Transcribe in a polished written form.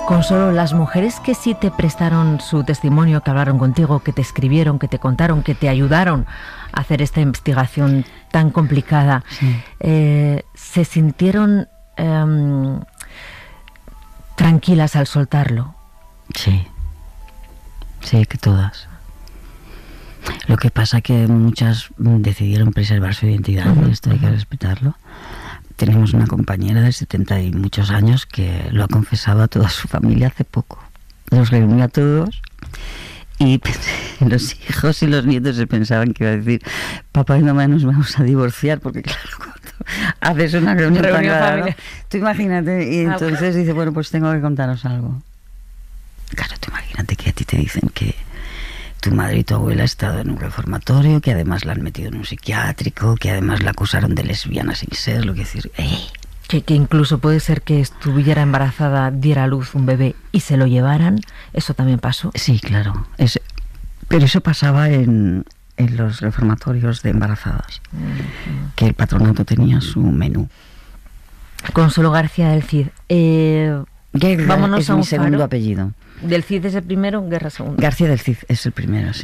Consuelo, las mujeres que sí te prestaron su testimonio, que hablaron contigo, que te escribieron, que te contaron, que te ayudaron a hacer esta investigación tan complicada, sí. ¿Se sintieron tranquilas al soltarlo? Sí, sí, que todas. Lo que pasa que muchas decidieron preservar su identidad, y esto hay que respetarlo. Tenemos una compañera de 70 y muchos años que lo ha confesado a toda su familia hace poco. Los reunió a todos y los hijos y los nietos se pensaban que iba a decir: papá y mamá, nos vamos a divorciar, porque claro, cuando haces una reunión tan rara, ¿no? Tú imagínate, y entonces dice: bueno, pues tengo que contaros algo. Claro, tú imagínate que a ti te dicen que tu madre y tu abuela han estado en un reformatorio, que además la han metido en un psiquiátrico, que además la acusaron de lesbiana sin ser, lo que decir, Que incluso puede ser que estuviera embarazada, diera a luz un bebé y se lo llevaran. ¿Eso también pasó? Sí, claro. Pero eso pasaba en los reformatorios de embarazadas, que el patronato tenía su menú. Consuelo García del Cid. Guerra vámonos es a un mi segundo faro. apellido. Del Cid es el primero, Guerra segundo. García del Cid es el primero, sí.